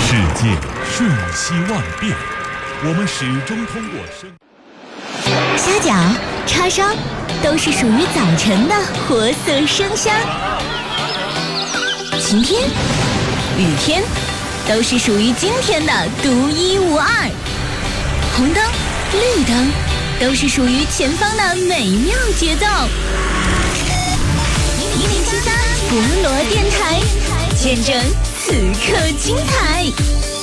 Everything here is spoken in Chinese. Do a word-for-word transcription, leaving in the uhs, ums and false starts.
世界瞬息万变，我们始终通过生虾饺、叉烧都是属于早晨的活色生香，晴天、雨天都是属于今天的独一无二，红灯、绿灯都是属于前方的美妙节奏。一零七三博罗电台，见证此刻精彩。